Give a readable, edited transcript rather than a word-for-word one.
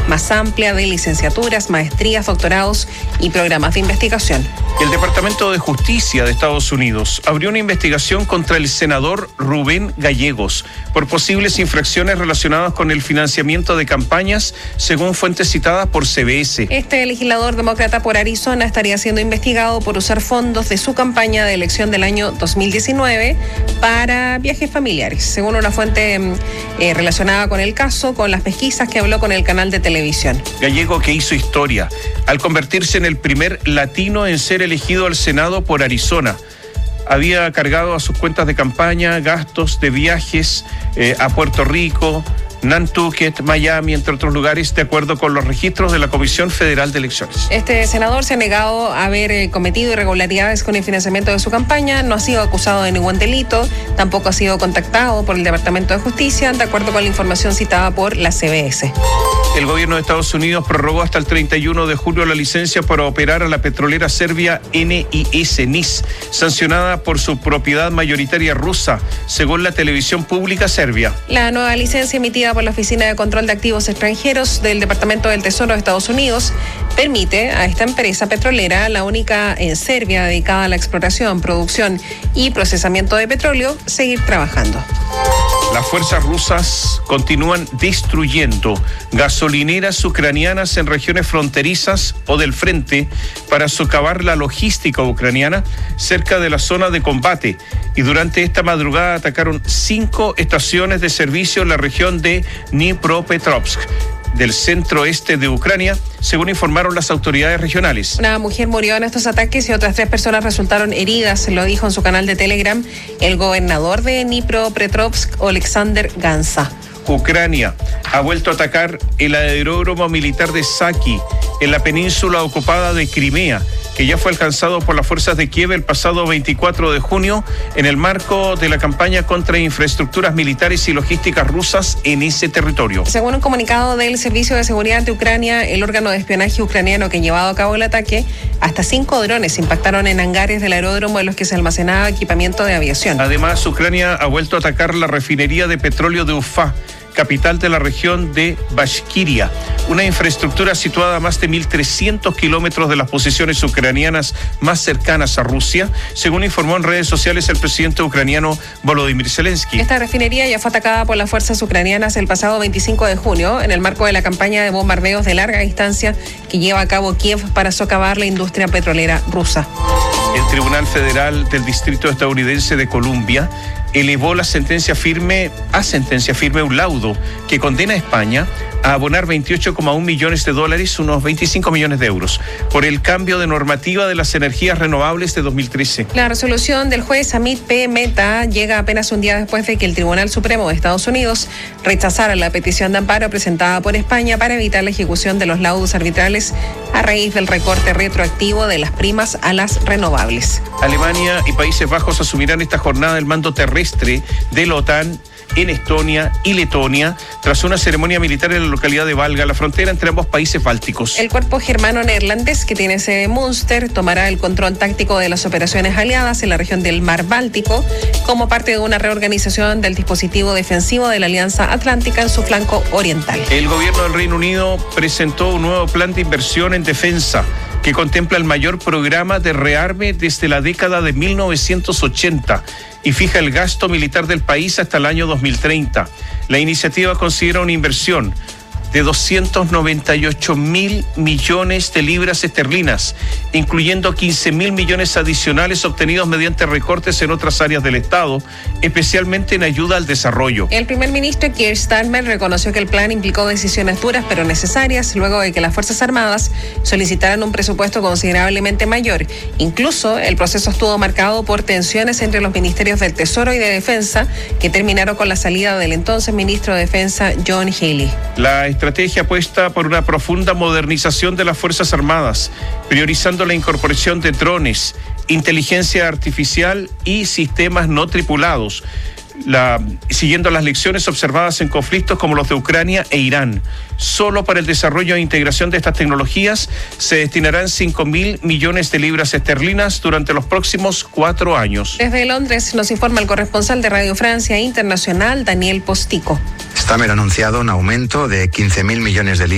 más amplia de licenciaturas, maestrías, doctorados y programas de investigación. El Departamento de Justicia de Estados Unidos abrió una investigación contra el senador Rubén Gallegos por posibles infracciones relacionadas con el financiamiento de campañas, según fuentes citadas por CBS. Este legislador demócrata por Arizona estaría siendo investigado por usar fondos de su campaña de elección del año 2019 para viajes familiares, según una fuente relacionada con el caso, con las pesquisas que habló con el canal de televisión. Gallego, que hizo historia al convertirse en el primer latino en ser elegido al Senado por Arizona. Había cargado a sus cuentas de campaña gastos de viajes a Puerto Rico, Nantucket, Miami, entre otros lugares, de acuerdo con los registros de la Comisión Federal de Elecciones. Este senador se ha negado a haber cometido irregularidades con el financiamiento de su campaña, no ha sido acusado de ningún delito, tampoco ha sido contactado por el Departamento de Justicia, de acuerdo con la información citada por la CBS. El gobierno de Estados Unidos prorrogó hasta el 31 de julio la licencia para operar a la petrolera serbia NIS, sancionada por su propiedad mayoritaria rusa, según la televisión pública serbia. La nueva licencia emitida por la Oficina de Control de Activos Extranjeros del Departamento del Tesoro de Estados Unidos permite a esta empresa petrolera, la única en Serbia dedicada a la exploración, producción y procesamiento de petróleo, seguir trabajando. Las fuerzas rusas continúan destruyendo gasolineras ucranianas en regiones fronterizas o del frente para socavar la logística ucraniana cerca de la zona de combate. Y durante esta madrugada atacaron 5 estaciones de servicio en la región de Dnipropetrovsk, del centro-este de Ucrania, según informaron las autoridades regionales. Una mujer murió en estos ataques y otras 3 personas resultaron heridas, lo dijo en su canal de Telegram el gobernador de Dnipropetrovsk, Oleksandr Gansa. Ucrania ha vuelto a atacar el aeródromo militar de Saki, en la península ocupada de Crimea, que ya fue alcanzado por las fuerzas de Kiev el pasado 24 de junio en el marco de la campaña contra infraestructuras militares y logísticas rusas en ese territorio. Según un comunicado del Servicio de Seguridad de Ucrania, el órgano de espionaje ucraniano que ha llevado a cabo el ataque, hasta 5 drones impactaron en hangares del aeródromo en los que se almacenaba equipamiento de aviación. Además, Ucrania ha vuelto a atacar la refinería de petróleo de Ufa, capital de la región de Bashkiria, una infraestructura situada a más de 1.300 kilómetros de las posiciones ucranianas más cercanas a Rusia, según informó en redes sociales el presidente ucraniano Volodymyr Zelensky. Esta refinería ya fue atacada por las fuerzas ucranianas el pasado 25 de junio en el marco de la campaña de bombardeos de larga distancia que lleva a cabo Kiev para socavar la industria petrolera rusa. El Tribunal Federal del Distrito Estadounidense de Columbia elevó a sentencia firme un laudo que condena a España a abonar 28,1 millones de dólares, unos 25 millones de euros, por el cambio de normativa de las energías renovables de 2013. La resolución del juez Amit P. Mehta llega apenas un día después de que el Tribunal Supremo de Estados Unidos rechazara la petición de amparo presentada por España para evitar la ejecución de los laudos arbitrales a raíz del recorte retroactivo de las primas a las renovables. Alemania y Países Bajos asumirán esta jornada el mando terrestre de la OTAN en Estonia y Letonia, tras una ceremonia militar en la localidad de Valga, la frontera entre ambos países bálticos. El cuerpo germano-neerlandés, que tiene sede en Münster, tomará el control táctico de las operaciones aliadas en la región del Mar Báltico, como parte de una reorganización del dispositivo defensivo de la Alianza Atlántica en su flanco oriental. El gobierno del Reino Unido presentó un nuevo plan de inversión en defensa que contempla el mayor programa de rearme desde la década de 1980 y fija el gasto militar del país hasta el año 2030. La iniciativa considera una inversión de 298.000 millones de libras esterlinas, incluyendo 15.000 millones adicionales obtenidos mediante recortes en otras áreas del Estado, especialmente en ayuda al desarrollo. El primer ministro Keir Starmer reconoció que el plan implicó decisiones duras pero necesarias luego de que las Fuerzas Armadas solicitaran un presupuesto considerablemente mayor. Incluso el proceso estuvo marcado por tensiones entre los ministerios del Tesoro y de Defensa, que terminaron con la salida del entonces ministro de Defensa John Healey. La estrategia apuesta por una profunda modernización de las Fuerzas Armadas, priorizando la incorporación de drones, inteligencia artificial y sistemas no tripulados, siguiendo las lecciones observadas en conflictos como los de Ucrania e Irán. Solo para el desarrollo e integración de estas tecnologías se destinarán 5.000 millones de libras esterlinas durante los próximos 4 años. Desde Londres nos informa el corresponsal de Radio Francia Internacional, Daniel Postico. Starmer ha anunciado un aumento de 15.000 millones de libras